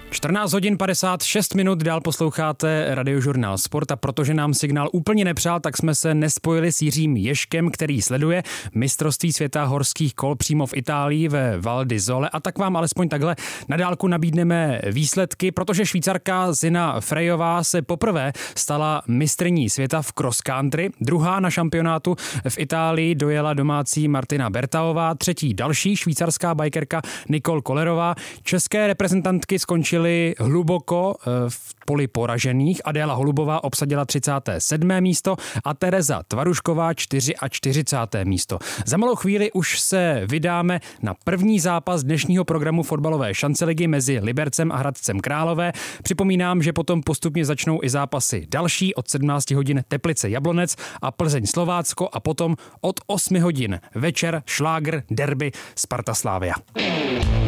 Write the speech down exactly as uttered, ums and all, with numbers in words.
čtrnáct hodin padesát šest minut, dál posloucháte Radiožurnál Sport a protože nám signál úplně nepřál, tak jsme se nespojili s Jiřím Ježkem, který sleduje mistrovství světa horských kol přímo v Itálii ve Val di Sole, a tak vám alespoň takhle na dálku nabídneme výsledky, protože Švýcarka Sina Frejová se poprvé stala mistryní světa v cross country, druhá na šampionátu v Itálii dojela domácí Martina Bertaová, třetí další švýcarská bajkerka Nicole Kollerová. České reprezentantky skončily hluboko v poli poražených. Adéla Holubová obsadila třicáté sedmé místo a Tereza Tvarušková čtyřicáté čtvrté místo. Za malou chvíli už se vydáme na první zápas dnešního programu fotbalové šanceligy mezi Libercem a Hradcem Králové. Připomínám, že potom postupně začnou i zápasy další od sedmnáct hodin Teplice Jablonec a Plzeň Slovácko a potom od osm hodin večer šlágr derby Sparta Slavia.